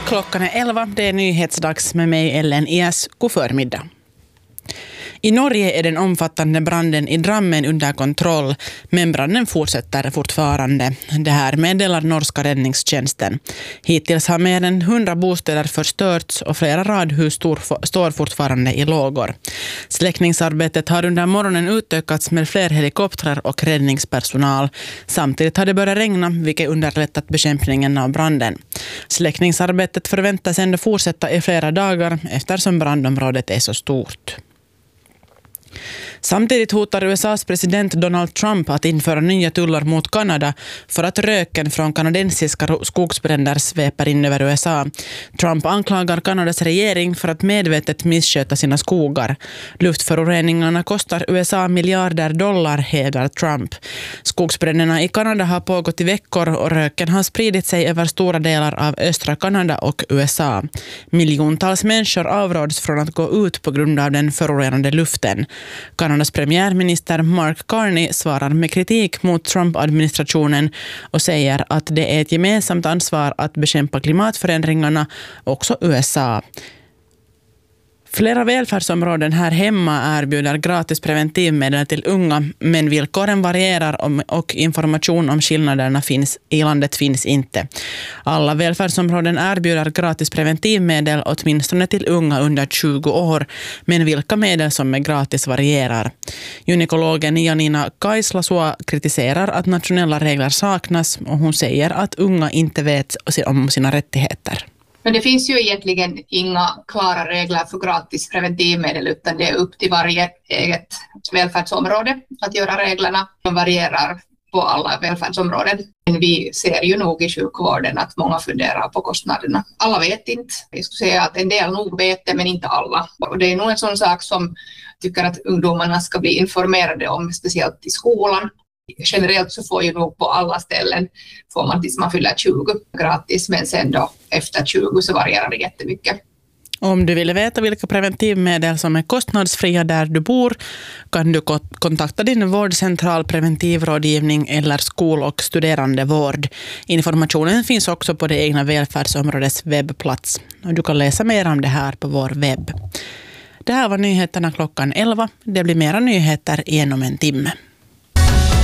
Klockan är 11, det är nyhetsdags med mig Ellen Ias. God förmiddag. I Norge är den omfattande branden i Drammen under kontroll, men branden fortsätter fortfarande. Det här meddelar norska räddningstjänsten. Hittills har mer än 100 bostäder förstörts och flera radhus står fortfarande i lågor. Släckningsarbetet har under morgonen utökats med fler helikoptrar och räddningspersonal. Samtidigt har det börjat regna, vilket underlättat bekämpningen av branden. Släckningsarbetet förväntas ändå fortsätta i flera dagar eftersom brandområdet är så stort. Samtidigt hotar USAs president Donald Trump att införa nya tullar mot Kanada för att röken från kanadensiska skogsbränder sveper in över USA. Trump anklagar Kanadas regering för att medvetet missköta sina skogar. Luftföroreningarna kostar USA miljarder dollar, hävdar Trump. Skogsbränderna i Kanada har pågått i veckor och röken har spridit sig över stora delar av östra Kanada och USA. Miljontals människor avråds från att gå ut på grund av den förorenade luften. Kanadas premiärminister Mark Carney svarar med kritik mot Trump-administrationen och säger att det är ett gemensamt ansvar att bekämpa klimatförändringarna, också USA. Flera välfärdsområden här hemma erbjuder gratis preventivmedel till unga, men villkoren varierar och information om skillnaderna i landet finns inte. Alla välfärdsområden erbjuder gratis preventivmedel åtminstone till unga under 20 år, men vilka medel som är gratis varierar. Gynekologen Janina Kaislasuo kritiserar att nationella regler saknas och hon säger att unga inte vet om sina rättigheter. Men det finns ju egentligen inga klara regler för gratis preventivmedel, utan det är upp till varje eget välfärdsområde att göra reglerna. De varierar på alla välfärdsområden. Men vi ser ju nog i sjukvården att många funderar på kostnaderna. Alla vet inte. Jag skulle säga att en del nog vet det, men inte alla. Och det är nog en sån sak som tycker att ungdomarna ska bli informerade om, speciellt i skolan. Generellt så får ju nog på alla ställen får man tills man fyller 20 gratis, men sen då efter 20 så varierar det jättemycket. Om du vill veta vilka preventivmedel som är kostnadsfria där du bor kan du kontakta din vårdcentral, preventivrådgivning eller skol- och studerandevård. Informationen finns också på det egna välfärdsområdets webbplats. Och du kan läsa mer om det här på vår webb. Det här var nyheterna klockan 11. Det blir mera nyheter inom en timme.